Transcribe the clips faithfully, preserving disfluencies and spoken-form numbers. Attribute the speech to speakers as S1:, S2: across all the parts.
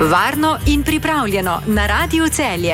S1: Varno in pripravljeno na Radiu Celje.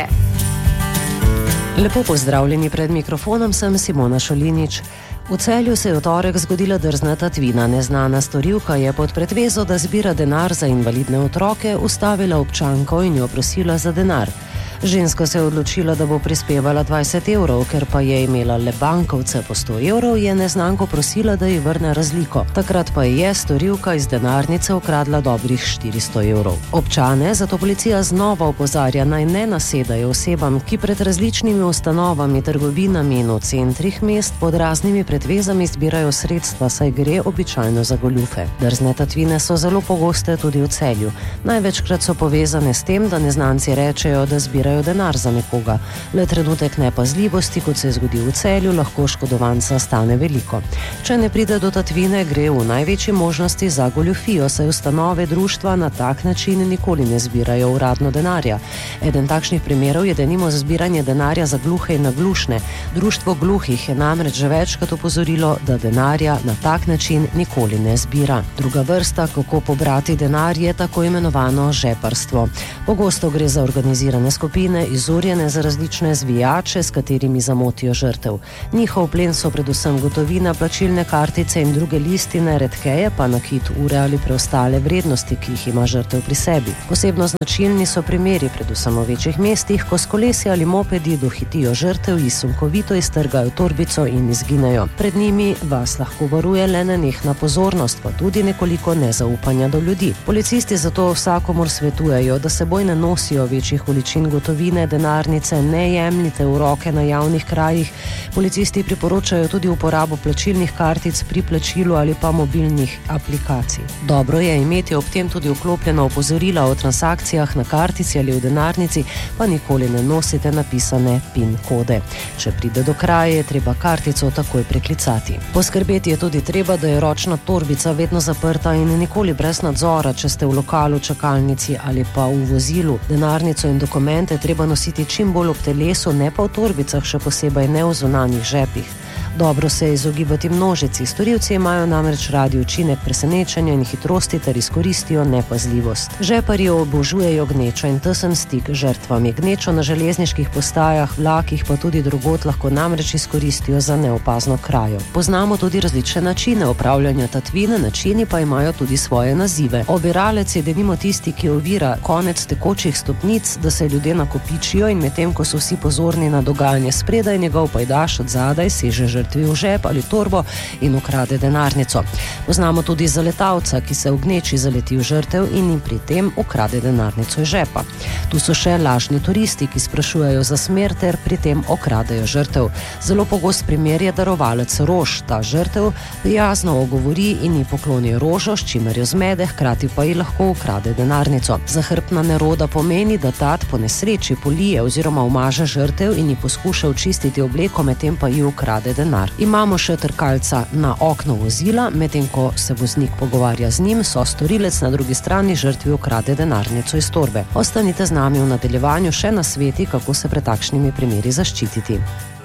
S2: Lepo pozdravljeni, pred mikrofonom sem Simona Šolinič. V Celju se je v torek zgodila drzna tatvina. Neznana storilka je pod pretvezo, da zbira denar za invalidne otroke, ustavila občanko in jo prosila za denar. Ženska se je odločila, da bo prispevala dvajset evrov, ker pa je imela le bankovce po sto evrov, je neznanko prosila, da ji vrne razliko. Takrat pa je storilka iz denarnice ukradla dobrih štiristo evrov. Občane zato policija znova opozarja, naj ne nasedajo osebam, ki pred različnimi ustanovami, trgovinami in v centrih mest pod raznimi pretvezami zbirajo sredstva, saj gre običajno za goljufe. Drzne tatvine so zelo pogoste tudi v Celju. Največkrat so povezane s tem, da neznanci rečejo, da zbirajo denar za nekoga. Le trenutek nepazljivosti, kot se je zgodil v Celju, lahko škodovanca stane veliko. Če ne pride do tatvine, gre v največji možnosti za goljufijo, saj ustanove društva na tak način nikoli ne zbirajo uradno denarja. Eden takšnih primerov je denimo zbiranje denarja za gluhe in naglušne. Društvo gluhih je namreč že večkrat opozorilo, da denarja na tak način nikoli ne zbira. Druga vrsta, kako pobrati denar, je tako imenovano žeparstvo. Pogosto gre za organizirane skupine, izurjene za različne zvijače, s katerimi zamotijo žrtev. Njihov plen so predvsem gotovina, plačilne kartice in druge listine, redkeje pa nakit, ure ali preostale vrednosti, ki jih ima žrtev pri sebi. Posebno značilni so primeri, predvsem v večjih mestih, ko s kolesi ali mopedi dohitijo žrtev, ji sunkovito iztrgajo torbico in izginejo. Pred njimi vas lahko varuje le nenehna pozornost, pa tudi nekoliko nezaupanja do ljudi. Policisti zato vsakomur svetujejo, da seboj ne nosijo večjih količin gotovine, denarnice, ne jemljite v roke na javnih krajih. Policisti priporočajo tudi uporabo plačilnih kartic pri plačilu ali pa mobilnih aplikacij. Dobro je imeti ob tem tudi vklopljena opozorila o transakcijah na kartici ali v denarnici, pa nikoli ne nosite napisane PIN kode. Če pride do kraje, je treba kartico takoj preklicati. Poskrbeti je tudi treba, da je ročna torbica vedno zaprta in nikoli brez nadzora, če ste v lokalu, čakalnici ali pa v vozilu. Denarnico in dokumente treba nositi čim bolj ob telesu, ne pa v torbicah, še posebej ne v zunanjih žepih. Dobro se je izogibati množici. Storilci imajo namreč radi učinek presenečenja in hitrosti ter izkoristijo nepazljivost. Žeparji obožujejo gnečo in tesen stik z žrtvami. Gnečo na železniških postajah, vlakih pa tudi drugod lahko namreč izkoristijo za neopazno krajo. Poznamo tudi različne načine opravljanja tatvine, načini pa imajo tudi svoje nazive. Obiralec je denimo tisti, ki ovira konec tekočih stopnic, da se ljudje nakopičijo, in medtem ko so vsi pozorni na dogajanje spredaj, njegov pajdaš od zadaj seže žrtvi v žep ali torbo in ukrade denarnico. Poznamo tudi zaletalca, ki se v gneči zaleti v žrtev in jim pri tem ukrade denarnico iz žepa. Tu so še lažni turisti, ki sprašujejo za smer ter pri tem okradejo žrtev. Zelo pogost primer je darovalec rož. Ta žrtev prijazno ogovori in ji pokloni rožo, s čimer jo zmede, hkrati pa ji lahko ukrade denarnico. Zahrbtna neroda pomeni, da tat po nesreči polije oziroma umaže žrtev in ji poskuša očistiti obleko, medtem pa ji ukrade denar. Imamo še trkalca na okno vozila, medtem ko se voznik pogovarja z njim, so storilec na drugi strani žrtvi ukrade denarnico iz torbe. Ostanite z nami v nadaljevanju še na sveti, kako se pred takšnimi primeri zaščititi.